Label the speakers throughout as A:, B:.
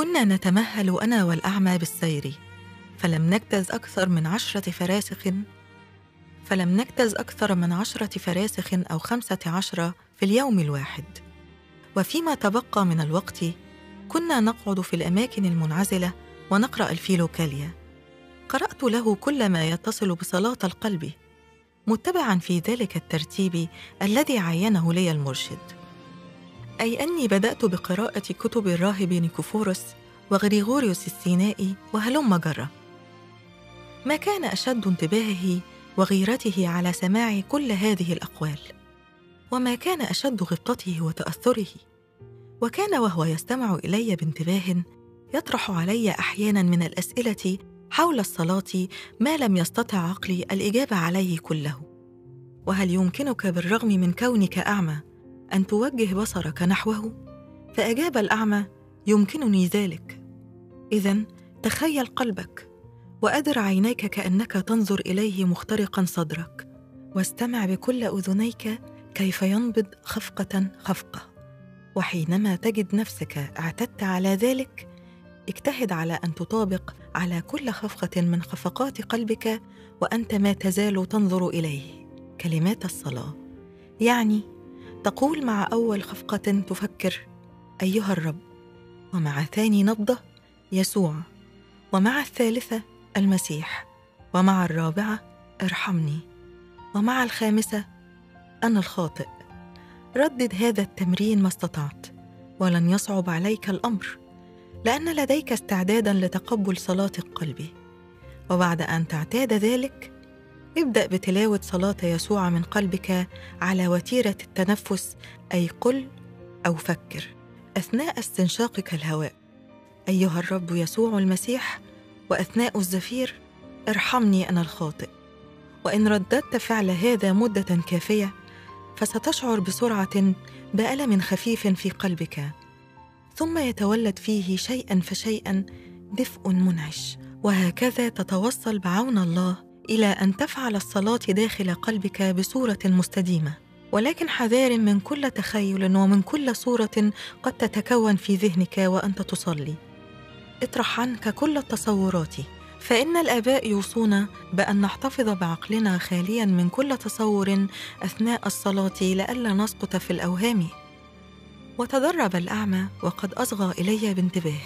A: كنا نتمهل أنا والأعمى بالسير، فلم نجتز أكثر من 10 فراسخ أو 15 في اليوم الواحد. وفيما تبقى من الوقت كنا نقعد في الأماكن المنعزلة ونقرأ الفيلوكاليا. قرأت له كل ما يتصل بصلاة القلب، متبعاً في ذلك الترتيب الذي عينه لي المرشد، أي أني بدأت بقراءة كتب الراهب نيكوفوروس وغريغوريوس السينائي وهلم جرة. ما كان أشد انتباهه وغيرته على سماع كل هذه الأقوال، وما كان أشد غبطته وتأثره، وكان وهو يستمع إلي بانتباه يطرح علي أحياناً من الأسئلة حول الصلاة ما لم يستطع عقلي الإجابة عليه كله. وهل يمكنك بالرغم من كونك أعمى أن توجه بصرك نحوه؟ فأجاب الأعمى: يمكنني ذلك. إذن تخيل قلبك وأدر عينيك كأنك تنظر إليه مخترقاً صدرك، واستمع بكل أذنيك كيف ينبض خفقة خفقة. وحينما تجد نفسك اعتدت على ذلك، اجتهد على أن تطابق على كل خفقة من خفقات قلبك وأنت ما تزال تنظر إليه كلمات الصلاة. يعني تقول مع أول خفقة تفكر: أيها الرب، ومع ثاني نبضة: يسوع، ومع الثالثة: المسيح، ومع الرابعة: ارحمني، ومع الخامسة: أنا الخاطئ. ردد هذا التمرين ما استطعت، ولن يصعب عليك الأمر، لأن لديك استعداداً لتقبل صلاة القلب. وبعد أن تعتاد ذلك، ابدأ بتلاوة صلاة يسوع من قلبك على وتيرة التنفس، أي قل أو فكر أثناء استنشاقك الهواء: أيها الرب يسوع المسيح، وأثناء الزفير: ارحمني أنا الخاطئ. وإن رددت فعل هذا مدة كافية، فستشعر بسرعة بألم خفيف في قلبك، ثم يتولد فيه شيئاً فشيئاً دفء منعش، وهكذا تتوصل بعون الله إلى أن تفعل الصلاة داخل قلبك بصورة مستديمة. ولكن حذار من كل تخيل ومن كل صورة قد تتكون في ذهنك وأنت تصلي. اطرح عنك كل التصورات، فإن الآباء يوصون بأن نحتفظ بعقلنا خالياً من كل تصور أثناء الصلاة لئلا نسقط في الأوهام. وتدرب الأعمى وقد أصغى إلي بانتباه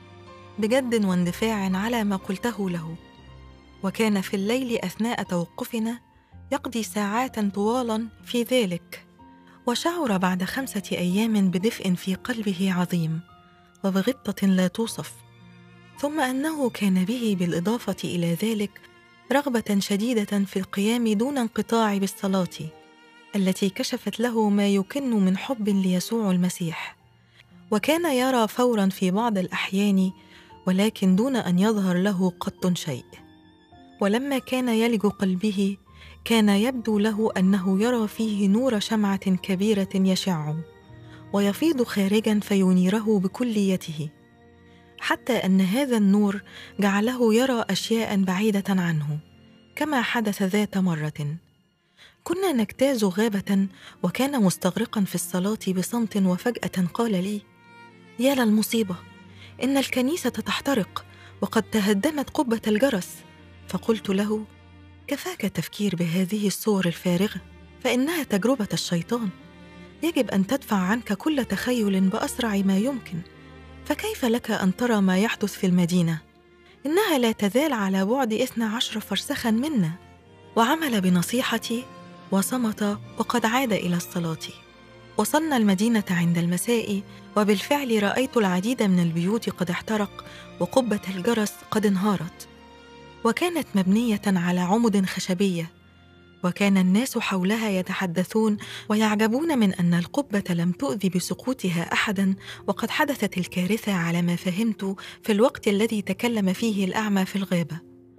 A: بجد واندفاع على ما قلته له، وكان في الليل أثناء توقفنا يقضي ساعات طوالاً في ذلك، وشعر بعد 5 أيام بدفء في قلبه عظيم وبغبطة لا توصف، ثم أنه كان به بالإضافة إلى ذلك رغبة شديدة في القيام دون انقطاع بالصلاة التي كشفت له ما يكن من حب ليسوع المسيح. وكان يرى فوراً في بعض الأحيان، ولكن دون أن يظهر له قط شيء. ولما كان يلج قلبه، كان يبدو له أنه يرى فيه نور شمعة كبيرة يشع ويفيض خارجاً فينيره بكليته، حتى أن هذا النور جعله يرى أشياء بعيدة عنه، كما حدث ذات مرة. كنا نجتاز غابة، وكان مستغرقاً في الصلاة بصمت، وفجأة قال لي: يا للمصيبة، إن الكنيسة تحترق وقد تهدمت قبة الجرس. فقلت له: كفاك التفكير بهذه الصور الفارغة، فإنها تجربة الشيطان، يجب أن تدفع عنك كل تخيل بأسرع ما يمكن. فكيف لك أن ترى ما يحدث في المدينة؟ إنها لا تزال على بعد 12 فرسخاً منا. وعمل بنصيحتي وصمت، وقد عاد إلى الصلاة. وصلنا المدينة عند المساء، وبالفعل رأيت العديد من البيوت قد احترق، وقبة الجرس قد انهارت، وكانت مبنية على عمد خشبية، وكان الناس حولها يتحدثون ويعجبون من أن القبة لم تؤذي بسقوطها أحداً، وقد حدثت الكارثة على ما فهمت في الوقت الذي تكلم فيه الأعمى في الغابة.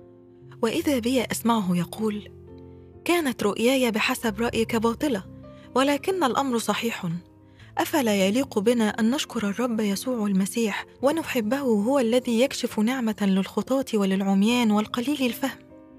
A: وإذا بي أسمعه يقول: كانت رؤياي بحسب رأيك باطلة، ولكن الأمر صحيح. أفلا يليق بنا أن نشكر الرب يسوع المسيح ونحبه، هو الذي يكشف نعمة للخطاة وللعميان والقليل الفهم؟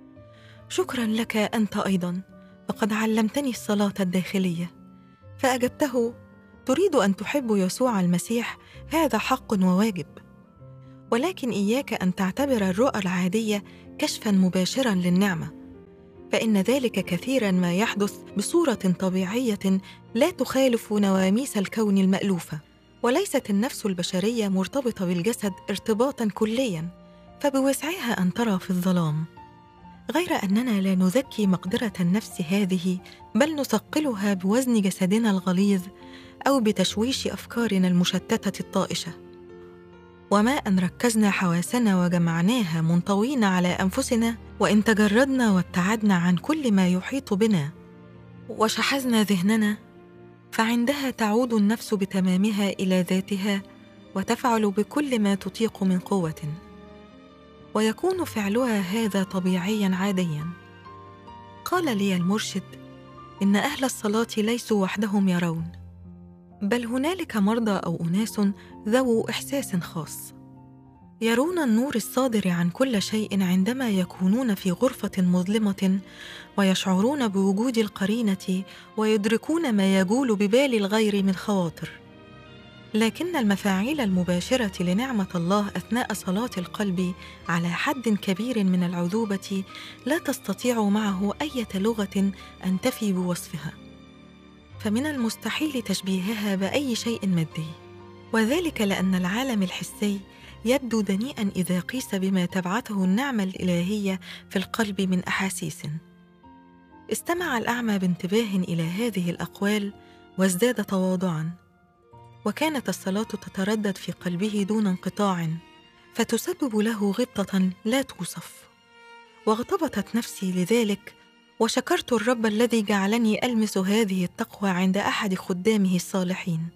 A: شكرا لك أنت أيضا، فقد علمتني الصلاة الداخلية. فأجبته: تريد أن تحب يسوع المسيح، هذا حق وواجب. ولكن إياك أن تعتبر الرؤى العادية كشفاً مباشراً للنعمة، فإن ذلك كثيراً ما يحدث بصورة طبيعية لا تخالف نواميس الكون المألوفة. وليست النفس البشرية مرتبطة بالجسد ارتباطاً كلياً، فبوسعها أن ترى في الظلام، غير أننا لا نزكي مقدرة النفس هذه، بل نثقلها بوزن جسدنا الغليظ أو بتشويش أفكارنا المشتتة الطائشة. وما أن ركزنا حواسنا وجمعناها منطوين على أنفسنا، وإن تجردنا وابتعدنا عن كل ما يحيط بنا وشحذنا ذهننا، فعندها تعود النفس بتمامها إلى ذاتها وتفعل بكل ما تطيق من قوة، ويكون فعلها هذا طبيعياً عادياً. قال لي المرشد إن أهل الصلاة ليسوا وحدهم يرون، بل هنالك مرضى أو أناس ذو إحساس خاص يرون النور الصادر عن كل شيء عندما يكونون في غرفة مظلمة، ويشعرون بوجود القرينة ويدركون ما يجول ببال الغير من خواطر. لكن المفاعيل المباشرة لنعمة الله أثناء صلاة القلب على حد كبير من العذوبة لا تستطيع معه أي لغة أن تفي بوصفها، فمن المستحيل تشبيهها بأي شيء مادي، وذلك لأن العالم الحسي يبدو دنيئاً إذا قيس بما تبعثه النعمة الإلهية في القلب من أحاسيس. استمع الأعمى بانتباه إلى هذه الأقوال وازداد تواضعاً، وكانت الصلاة تتردد في قلبه دون انقطاع، فتسبب له غبطة لا توصف. واغتبطت نفسي لذلك، وشكرت الرب الذي جعلني ألمس هذه التقوى عند أحد خدامه الصالحين.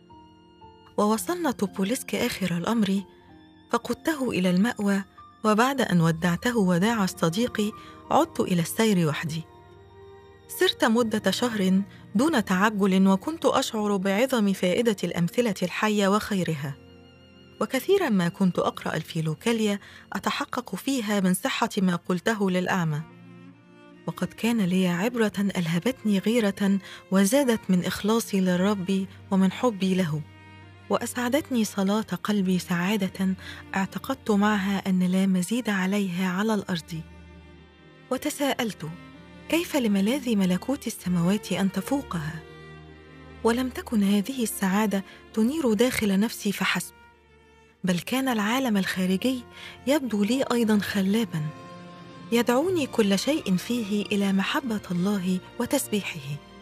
A: ووصلنا توبولسك آخر الأمر، فقدته إلى المأوى، وبعد أن ودعته وداع الصديق عدت إلى السير وحدي. سرت مدة شهر دون تعجل، وكنت أشعر بعظم فائدة الأمثلة الحية وخيرها، وكثيراً ما كنت أقرأ الفيلوكاليا أتحقق فيها من صحة ما قلته للأعمى. وقد كان لي عبرة ألهبتني غيرة وزادت من إخلاصي للرب ومن حبي له، وأسعدتني صلاة قلبي سعادة اعتقدت معها أن لا مزيد عليها على الأرض. وتساءلت كيف لملاذ ملكوت السماوات أن تفوقها؟ ولم تكن هذه السعادة تنير داخل نفسي فحسب، بل كان العالم الخارجي يبدو لي أيضاً خلاباً، يدعوني كل شيء فيه إلى محبة الله وتسبيحه.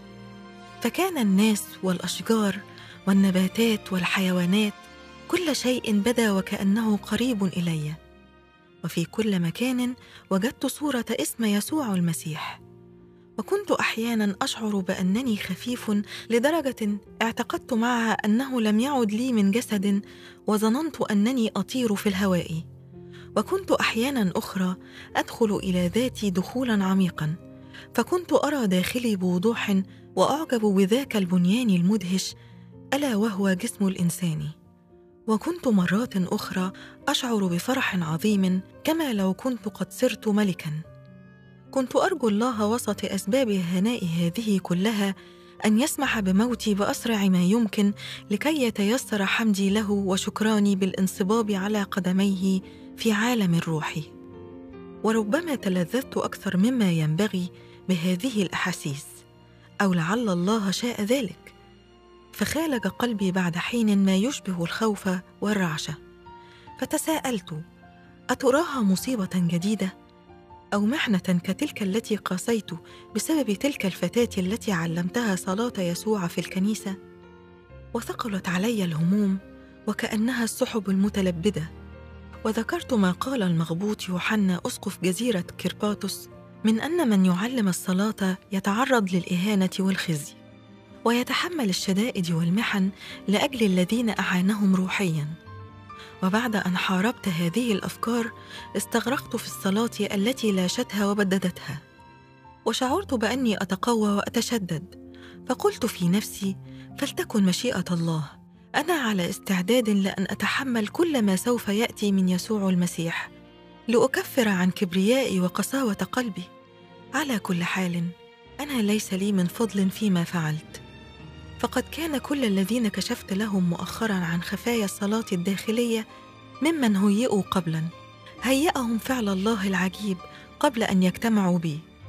A: فكان الناس والأشجار والنباتات والحيوانات، كل شيء بدا وكأنه قريب إلي، وفي كل مكان وجدت صورة اسم يسوع المسيح. وكنت أحياناً أشعر بأنني خفيف لدرجة اعتقدت معها أنه لم يعد لي من جسد، وظننت أنني أطير في الهواء. وكنت أحياناً أخرى أدخل إلى ذاتي دخولاً عميقاً، فكنت أرى داخلي بوضوح وأعجب بذاك البنيان المدهش، ألا وهو جسم الإنسان. وكنت مرات أخرى أشعر بفرح عظيم كما لو كنت قد صرت ملكاً. كنت أرجو الله وسط أسباب هناء هذه كلها أن يسمح بموتي بأسرع ما يمكن، لكي يتيسر حمدي له وشكراني بالانصباب على قدميه في عالم الروح. وربما تلذذت أكثر مما ينبغي بهذه الأحاسيس، أو لعل الله شاء ذلك، فخالج قلبي بعد حين ما يشبه الخوف والرعشة. فتساءلت أتراها مصيبة جديدة، أو محنة كتلك التي قاسيت بسبب تلك الفتاة التي علمتها صلاة يسوع في الكنيسة؟ وثقلت علي الهموم وكأنها السحب المتلبدة، وذكرت ما قال المغبوط يوحنا أسقف جزيرة كيرباتوس من أن من يعلم الصلاة يتعرض للإهانة والخزي، ويتحمل الشدائد والمحن لأجل الذين أعانهم روحياً. وبعد أن حاربت هذه الأفكار استغرقت في الصلاة التي لاشتها وبددتها، وشعرت بأني أتقوى وأتشدد، فقلت في نفسي فلتكن مشيئة الله، أنا على استعداد لأن أتحمل كل ما سوف يأتي من يسوع المسيح لأكفر عن كبريائي وقساوة قلبي. على كل حال أنا ليس لي من فضل فيما فعلت، فقد كان كل الذين كشفت لهم مؤخراً عن خفايا الصلاة الداخلية ممن هيئوا قبلا، هيأهم فعل الله العجيب قبل أن يجتمعوا بي.